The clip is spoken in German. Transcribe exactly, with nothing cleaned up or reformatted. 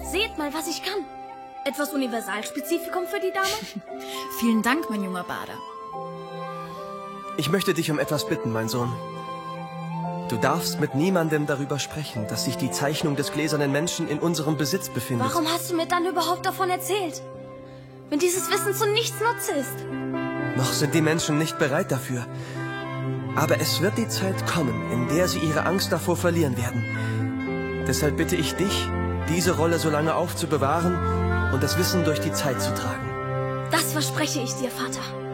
Seht mal, was ich kann. Etwas Universalspezifikum für die Dame? Vielen Dank, mein junger Bader. Ich möchte dich um etwas bitten, mein Sohn. Du darfst mit niemandem darüber sprechen, dass sich die Zeichnung des gläsernen Menschen in unserem Besitz befindet. Warum hast du mir dann überhaupt davon erzählt? Wenn dieses Wissen zu nichts Nutze ist. Noch sind die Menschen nicht bereit dafür. Aber es wird die Zeit kommen, in der sie ihre Angst davor verlieren werden. Deshalb bitte ich dich, diese Rolle so lange aufzubewahren und das Wissen durch die Zeit zu tragen. Das verspreche ich dir, Vater.